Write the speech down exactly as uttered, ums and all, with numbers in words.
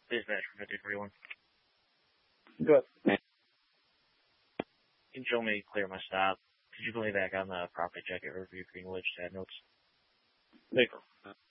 Dispatch from fifty forty-one. Good. Can you show me clear my stop? Could you put me back on the property check at Riverview Greenwich to add notes? Nick.